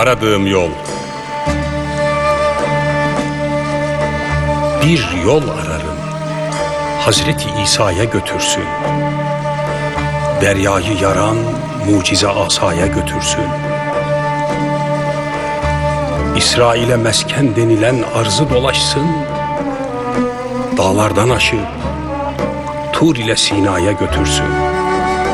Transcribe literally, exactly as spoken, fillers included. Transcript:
aradığım yol. Bir yol ararım, Hazreti İsa'ya götürsün. Deryayı yaran mucize asaya götürsün. İsrail'e mesken denilen arzı dolaşsın. Dağlardan aşıp Tur ile Sina'ya götürsün.